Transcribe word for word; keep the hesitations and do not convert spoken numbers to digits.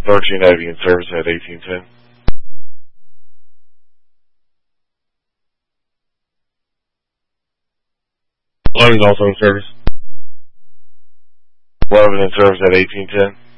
thirteen Navy in service at eighteen ten. eleven also in service. eleven in service at eighteen ten.